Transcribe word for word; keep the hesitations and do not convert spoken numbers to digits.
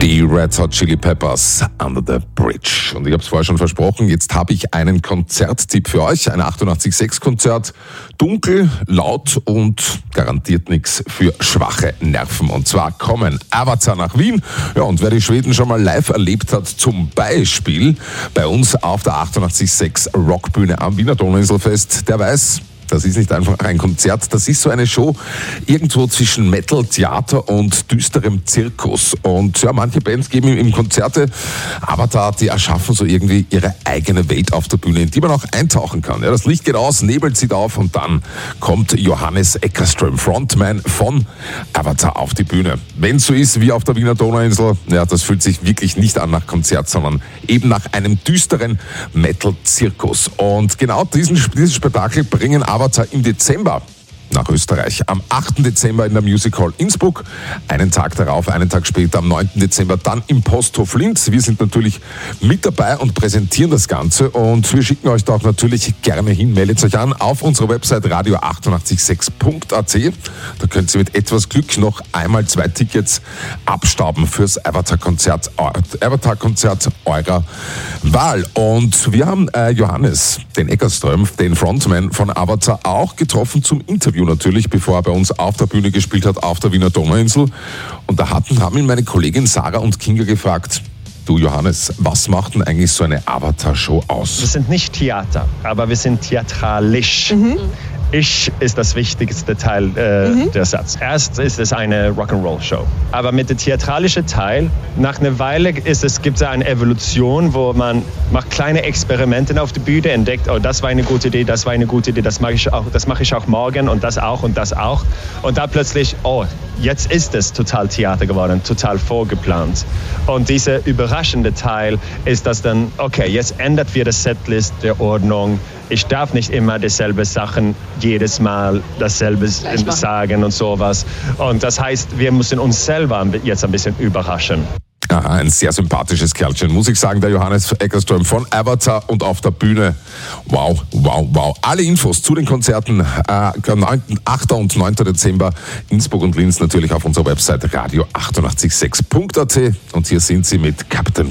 Die Red Hot Chili Peppers, Under the Bridge. Und ich habe es vorher schon versprochen, jetzt habe ich einen Konzerttipp für euch. Ein achtundachtzig Komma sechs Konzert. Dunkel, laut und garantiert nichts für schwache Nerven. Und zwar kommen Avatar nach Wien. Ja, und wer die Schweden schon mal live erlebt hat, zum Beispiel bei uns auf der achtundachtzig Komma sechs Rockbühne am Wiener Donauinselfest, der weiß, das ist nicht einfach ein Konzert, das ist so eine Show irgendwo zwischen Metal, Theater und düsterem Zirkus. Und ja, manche Bands geben ihm Konzerte, aber da die erschaffen so irgendwie ihre eigene Welt auf der Bühne, in die man auch eintauchen kann. Ja, das Licht geht aus, Nebel zieht auf und dann kommt Johannes Eckerström, Frontman von Avatar, auf die Bühne. Wenn es so ist wie auf der Wiener Donauinsel, ja, das fühlt sich wirklich nicht an nach Konzert, sondern eben nach einem düsteren Metal-Zirkus. Und genau diesen, dieses Spektakel bringen Avatar im Dezember nach Österreich. Am achten Dezember in der Music Hall Innsbruck. Einen Tag darauf, einen Tag später, am neunten Dezember, dann im Posthof Linz. Wir sind natürlich mit dabei und präsentieren das Ganze. Und wir schicken euch da auch natürlich gerne hin. Meldet euch an auf unserer Website radio achtundachtzig Komma sechs punkt a t. Da könnt ihr mit etwas Glück noch einmal zwei Tickets abstauben fürs Avatar-Konzert, Avatar-Konzert eurer Wahl. Und wir haben äh, Johannes, den Eckerström, den Frontman von Avatar, auch getroffen zum Interview natürlich, bevor er bei uns auf der Bühne gespielt hat, auf der Wiener Donauinsel. Und da hatten, haben ihn meine Kollegin Sarah und Kinga gefragt: Du Johannes, was macht denn eigentlich so eine Avatar-Show aus? Wir sind nicht Theater, aber wir sind theatralisch. Mhm. Ich ist das wichtigste Teil äh, mhm. der Satz. Erst ist es eine Rock'n'Roll-Show. Aber mit dem theatralischen Teil, nach einer Weile ist es, gibt es eine Evolution, wo man macht kleine Experimente auf der Bühne, entdeckt, oh, das war eine gute Idee, das war eine gute Idee, das mache ich auch, das mache ich auch morgen und das auch und das auch. Und da plötzlich, oh, jetzt ist es total Theater geworden, total vorgeplant. Und dieser überraschende Teil ist das dann, okay, jetzt ändern wir das Setlist der Ordnung. Ich darf nicht immer dieselbe Sachen jedes Mal dasselbe sagen und sowas. Und das heißt, wir müssen uns selber jetzt ein bisschen überraschen. Aha, ein sehr sympathisches Kerlchen, muss ich sagen, der Johannes Eckerström von Avatar, und auf der Bühne. Wow, wow, wow. Alle Infos zu den Konzerten, äh, achten und neunten Dezember, Innsbruck und Linz, natürlich auf unserer Website radio achtundachtzig Komma sechs punkt a t. Und hier sind sie mit Captain